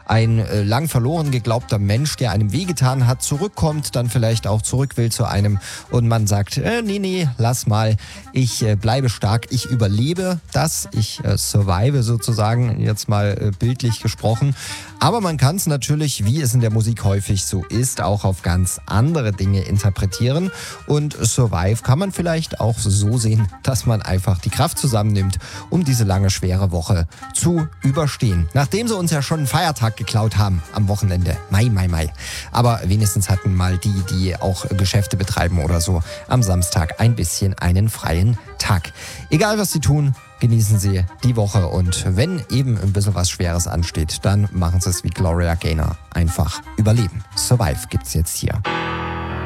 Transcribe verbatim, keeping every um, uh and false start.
ein äh, lang verloren geglaubter Mensch, der einem wehgetan hat, zurückkommt, dann vielleicht auch zurück will zu einem und man sagt, äh, nee, nee, lass mal, ich äh, bleibe stark, ich überlebe das, ich äh, survive sozusagen, jetzt mal äh, bildlich gesprochen. Aber man kann es natürlich, wie es in der Musik häufig so ist, auch auf ganz andere Dinge interpretieren. Und Survive kann man vielleicht auch so sehen, dass man einfach die Kraft zusammennimmt, um diese lange, schwere Woche zu überstehen. Nachdem sie uns ja schon einen Feiertag geklaut haben am Wochenende. Mai, mai, mai. Aber wenigstens hatten mal die, die auch Geschäfte betreiben oder so, am Samstag ein bisschen einen freien Tag. Egal, was sie tun, genießen Sie die Woche und wenn eben ein bisschen was Schweres ansteht, dann machen Sie es wie Gloria Gaynor. Einfach überleben. Survive gibt's jetzt hier.